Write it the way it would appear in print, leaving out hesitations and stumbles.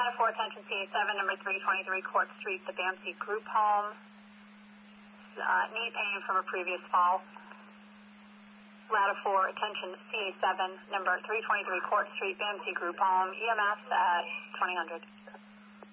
Ladder 4, attention CA7, number 323 Court Street, the Bamsey Group Home. Knee pain from a previous fall. Ladder 4, attention CA7, number 323 Court Street, Bamsey Group Home, EMS at 2000.